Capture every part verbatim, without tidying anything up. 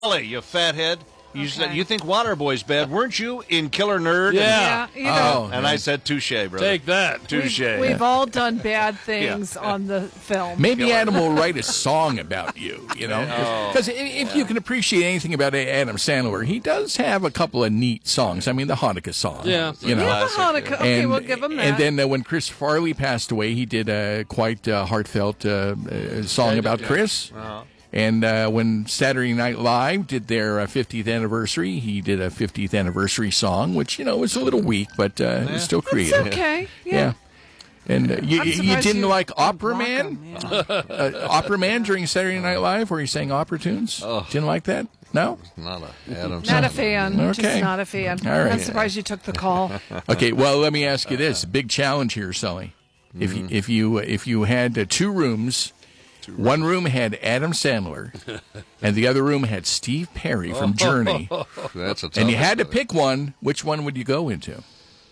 Sully, you fathead. You, Okay. said, you think Waterboy's bad, weren't you, in Killer Nerd? Yeah. Yeah, you know, And, and I said, touche, brother. Take that. Touche. we've, we've all done bad things on the film. Maybe Adam will write a song about you, you know? Because if you can appreciate anything about Adam Sandler, he does have a couple of neat songs. I mean, the Hanukkah song. Yeah. You know? Yeah, the Hanukkah. Okay, and, we'll give him that. And then uh, when Chris Farley passed away, he did a quite uh, heartfelt uh, uh, song Yeah, about yeah. Chris. Uh-huh. And uh, when Saturday Night Live did their uh, fiftieth anniversary, he did a fiftieth anniversary song, which, you know, was a little weak, but uh, it was still It's creative. okay. Yeah. Yeah. And uh, you, I'm you surprised didn't you like didn't Opera block Man? him, yeah. Uh, Opera Man during Saturday Night Live, where he sang opera tunes? Oh. Didn't like that? No? Not a Adam Not a Sandler. fan. Okay. Just not a fan. All right. I'm surprised you took the call. Okay, well, let me ask you this. Big challenge here, Sully. If you, if you, if you had uh, two rooms, one room had Adam Sandler, and the other room had Steve Perry from Journey, That's a tough and you had to one. pick one, which one would you go into?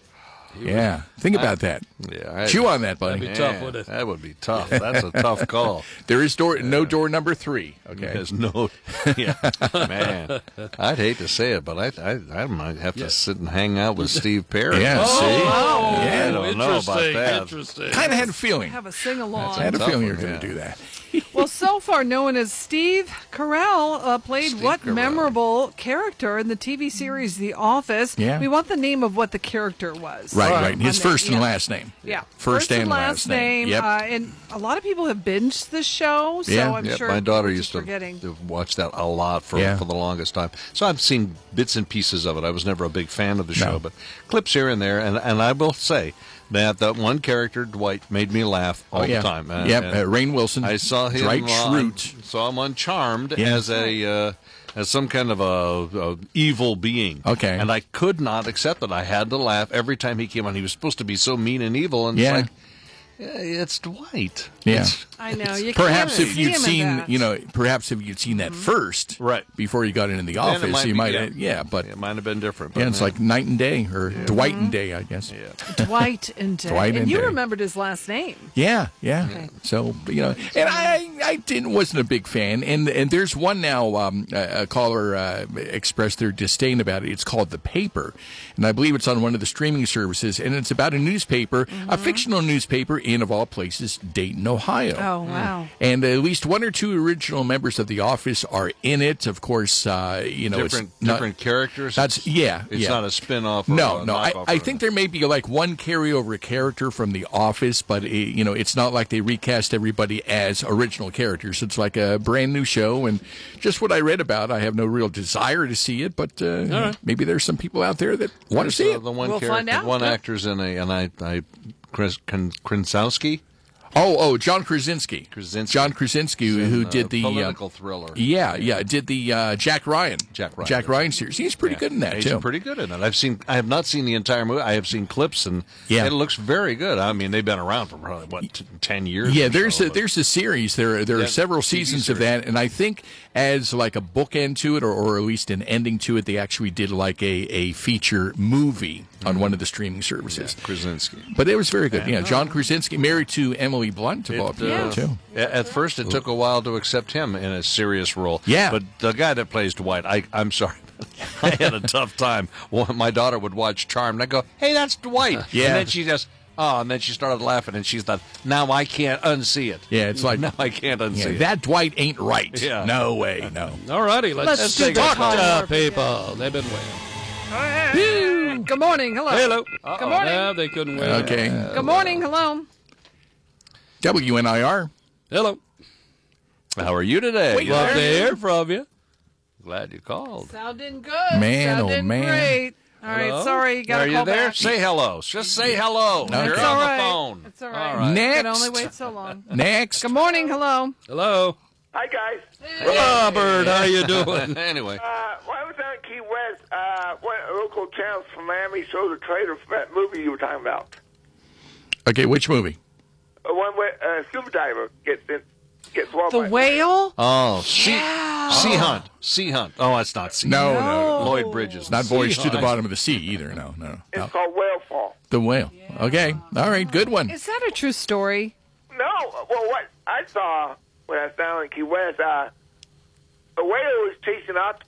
Yeah, think about that. Yeah, I- Chew on that, buddy. That'd be tough, wouldn't it? That would be tough. That's a tough call. There is door, no door number three. Okay. There's no, yeah, man. I'd hate to say it, but I, I, I might have to sit and hang out with Steve Perry. Yeah, see? Oh, Yeah. I don't know about interesting, that. Interesting. Kind of had a feeling. Have a sing along. I had a tough feeling you one, were going yeah. to do that. Well, so far known as Steve Carell, uh, played Steve what Carell. memorable character in the T V series The Office? Yeah. We want the name of what the character was. Right, on right. His there. first and Yeah. last name. Yeah. First, and last name. Yep. Uh, and a lot of people have binged the show, so Yeah. I'm Yeah, sure my daughter we're used just to, forgetting. to watch that a lot for, Yeah. for the longest time. So I've seen bits and pieces of it. I was never a big fan of the show, No. but clips here and there. And, and I will say that that one character, Dwight, made me laugh all oh, yeah. the time. And- Yep, and uh, Rainn Wilson. I saw him Dwight on, Schrute. saw him on Charmed Yeah. as a uh, as some kind of a, a evil being. Okay. And I could not accept it. I had to laugh every time he came on. He was supposed to be so mean and evil, and Yeah. it's like, yeah, it's Dwight. Yeah. It's- I know. You Perhaps can't if see you'd him in seen, that. Mm-hmm. you know, perhaps if you'd seen that first, Right. before you got into the then it office, might you be- might, yeah. have, yeah, but it might have been different. yeah, but it's man, like night and day, or Dwight and day, I guess. yeah. Dwight and Day. Dwight and and you Day. remembered his last name. Yeah, yeah. So you know, and I, I didn't wasn't a big fan, and and there's one now. Um, a, a caller uh, expressed their disdain about it. It's called The Paper, and I believe it's on one of the streaming services, and it's about a newspaper, a fictional newspaper in, of all places, Dayton, Ohio. Oh, wow. And at least one or two original members of The Office are in it. Of course, uh, you know, different it's not, different characters. That's yeah. It's yeah. not a spin-off. Or No, a no. I, knockoff I or think there may be like one carryover character from The Office, but it, you know, it's not like they recast everybody as original characters. It's like a brand new show, and just what I read about, I have no real desire to see it, but uh, right. maybe there's some people out there that want to see Uh, it. The one We'll character, find out. one Yeah. actor's in a, and I, I, Chris Kren- Krasowski. Oh, oh, John Krasinski. Krasinski. John Krasinski, who Uh, did the uh, political thriller. yeah, yeah, did the uh, Jack Ryan, Jack Ryan. Jack Ryan series. He's pretty Yeah. good in that He's too. pretty good in it. I've seen. I have not seen the entire movie. I have seen clips, and Yeah. it looks very good. I mean, they've been around for probably what t- ten years. Yeah, or there's so, a but- there's a series. There there are Yeah, several T V seasons of series. that, and I think as like a bookend to it, or, or at least an ending to it, they actually did like a, a feature movie on one of the streaming services. Krasinski. But it was very good. Yeah, John Krasinski, married to Emily Blunt, of all It, people uh, too. a- At first, it took a while to accept him in a serious role. Yeah. But the guy that plays Dwight, I, I'm sorry. I had a tough time. Well, my daughter would watch Charmed, and I go, hey, that's Dwight. Yeah. And then she just, oh, and then she started laughing, and she's like, now I can't unsee it. Yeah, it's like Now I can't unsee yeah, it. that Dwight ain't right. Yeah. No way, no. All righty, let's, Let's do take the a talk caller. to people. They've been waiting. Good morning. Hello. Hello. Good morning. No, they couldn't wait. Okay, Good morning. Hello. W N I R. Hello. How are you today? Wait, Love to there- hear from you. Glad you called. Sounding good. Man, oh, Sounding man. great. All right, Hello? sorry. You got Are to you call there? back. Say hello. Just say hello. No, You're it's It's all on right. the phone. It's all right. All right. Next. Can only wait so long. Next. Good morning. Hello. Hello. Hi, guys. Robert, how you doing? Anyway. Uh, when I was out in Key West, uh, one of the local channels from Miami showed a trailer for that movie you were talking about. Okay, which movie? Uh, one where a uh, scuba diver gets in, gets swallowed The by whale? Oh, Sea, sea Hunt. Sea Hunt. Oh, it's not Sea No, Hunt. no, no. Lloyd Bridges. Not Voyage to the Hunt. Bottom of the Sea either. No, no. It's no. called Whale Fall. The Whale. Okay. All right. Good one. Is that a true story? No, well, what I saw when I was down in Key West, uh, a whale is chasing